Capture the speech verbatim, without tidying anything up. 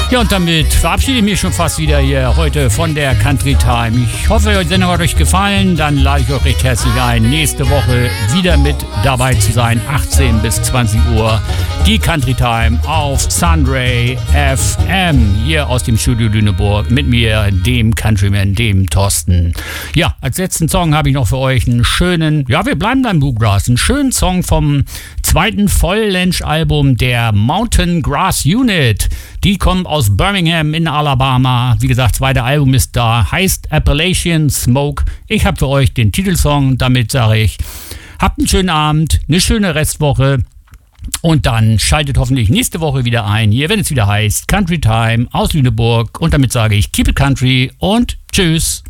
Ja, und damit verabschiede ich mich schon fast wieder hier heute von der Country Time. Ich hoffe, die Sendung hat euch gefallen. Dann lade ich euch recht herzlich ein, nächste Woche wieder mit dabei zu sein, achtzehn bis zwanzig Uhr. Die Country Time auf Sunray F M, hier aus dem Studio Lüneburg, mit mir, dem Countryman, dem Thorsten. Ja, als letzten Song habe ich noch für euch einen schönen, ja, wir bleiben beim Bluegrass, einen schönen Song vom zweiten Voll-Länge-Album der Mountain Grass Unit. Die kommen aus Birmingham in Alabama. Wie gesagt, zweite Album ist da, heißt Appalachian Smoke. Ich habe für euch den Titelsong, damit sage ich, habt einen schönen Abend, eine schöne Restwoche und dann schaltet hoffentlich nächste Woche wieder ein, hier, wenn es wieder heißt Country Time aus Lüneburg. Und damit sage ich, keep it country und tschüss.